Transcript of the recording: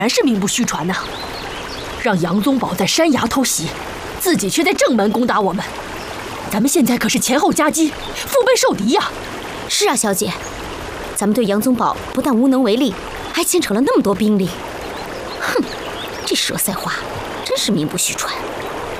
然是名不虚传呐！让杨宗保在山崖偷袭，自己却在正门攻打我们，咱们现在可是前后夹击，腹背受敌呀！ 是啊，小姐，咱们对杨宗保不但无能为力，还牵扯了那么多兵力。哼，这佘赛花真是名不虚传。